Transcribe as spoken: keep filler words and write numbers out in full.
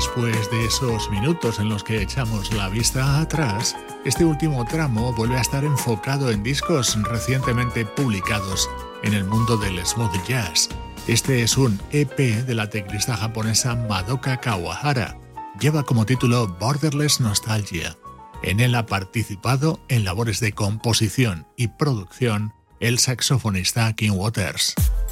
Después de esos minutos en los que echamos la vista atrás, este último tramo vuelve a estar enfocado en discos recientemente publicados en el mundo del smooth jazz. Este es un E P de la teclista japonesa Madoka Kawahara. Lleva como título Borderless Nostalgia. En él ha participado en labores de composición y producción el saxofonista King Waters.